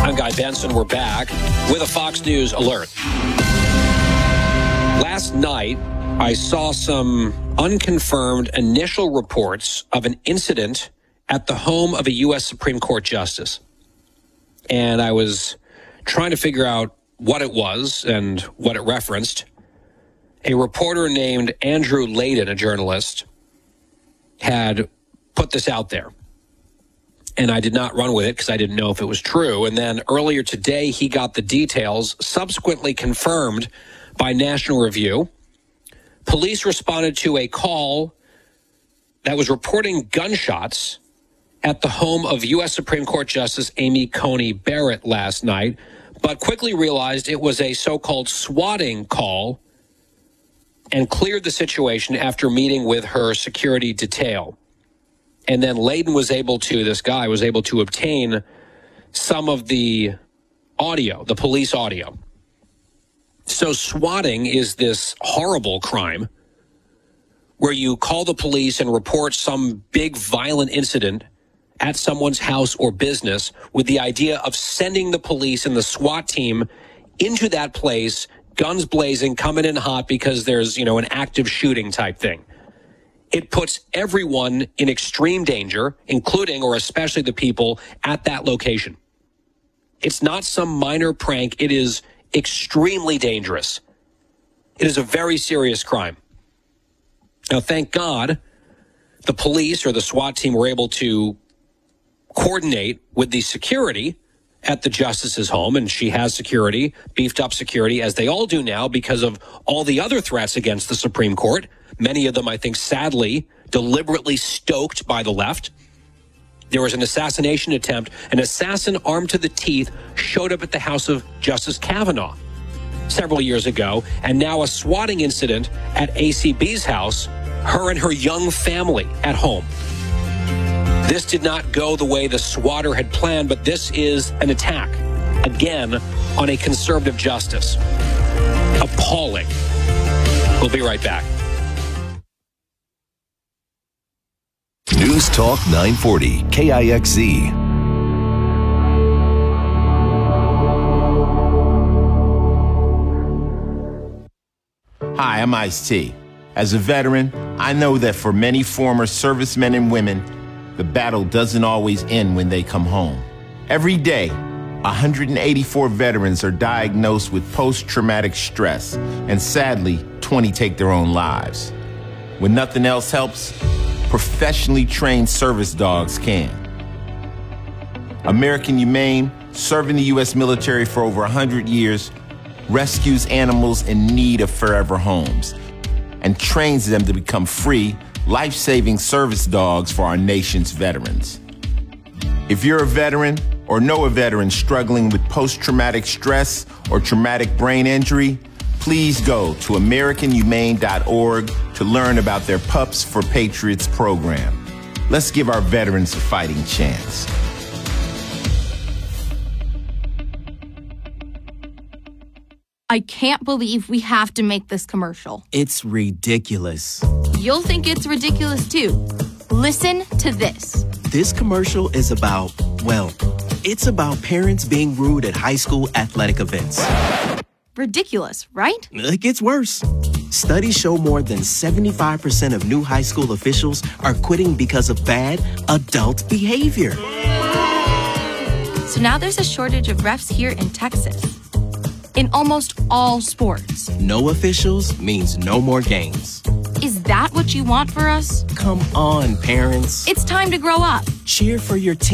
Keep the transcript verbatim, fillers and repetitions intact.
I'm Guy Benson. We're back with a Fox News alert. Last night, I saw some unconfirmed initial reports of an incident at the home of a U S Supreme Court justice. And I was trying to figure out what it was and what it referenced. A reporter named Andrew Layden, a journalist, had put this out there. And I did not run with it because I didn't know if it was true. And then earlier today, he got the details, subsequently confirmed by National Review. Police responded to a call that was reporting gunshots at the home of U S Supreme Court Justice Amy Coney Barrett last night, but quickly realized it was a so-called swatting call and cleared the situation after meeting with her security detail. And then Layden was able to, this guy was able to obtain some of the audio, the police audio. So swatting is this horrible crime where you call the police and report some big violent incident at someone's house or business with the idea of sending the police and the SWAT team into that place, guns blazing, coming in hot because there's, you know, an active shooting type thing. It puts everyone in extreme danger, including or especially the people at that location. It's not some minor prank. It is extremely dangerous. It is a very serious crime. Now, thank God, the police or the SWAT team were able to coordinate with the security at the justice's home, and she has security, beefed up security, as they all do now because of all the other threats against the Supreme Court. Many of them, I think, sadly, deliberately stoked by the left. There was an assassination attempt. An assassin armed to the teeth showed up at the house of Justice Kavanaugh several years ago, and now a swatting incident at A C B's house, her and her young family at home. This did not go the way the swatter had planned, but this is an attack, again, on a conservative justice. Appalling. We'll be right back. News Talk nine forty, K I X Z. Hi, I'm Ice-T. As a veteran, I know that for many former servicemen and women, the battle doesn't always end when they come home. Every day, one hundred eighty-four veterans are diagnosed with post-traumatic stress, and sadly, twenty take their own lives. When nothing else helps, professionally trained service dogs can. American Humane, serving the U S military for over one hundred years, rescues animals in need of forever homes and trains them to become free, life-saving service dogs for our nation's veterans. If you're a veteran or know a veteran struggling with post-traumatic stress or traumatic brain injury, please go to American Humane dot org to learn about their Pups for Patriots program. Let's give our veterans a fighting chance. I can't believe we have to make this commercial. It's ridiculous. You'll think it's ridiculous too. Listen to this. This commercial is about, well, it's about parents being rude at high school athletic events. Ridiculous, right? It gets worse. Studies show more than seventy-five percent of new high school officials are quitting because of bad adult behavior. So now there's a shortage of refs here in Texas. In almost all sports. No officials means no more games. Is that what you want for us? Come on, parents. It's time to grow up. Cheer for your team.